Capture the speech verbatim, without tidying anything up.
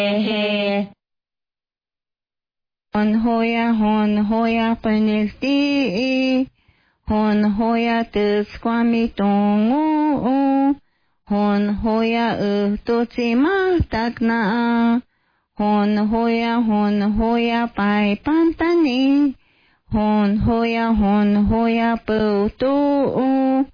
Hon hoya hon hoya panilti hon hoya tuskwami tongu hon hoya ututsi matakna hon hoya hon hoya pai pantani hon hoya hon hoya putu